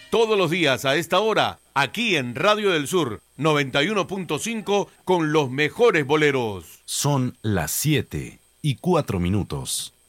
Todos los días a esta hora, aquí en Radio del Sur 91.5 con los mejores boleros. Son las 7:04.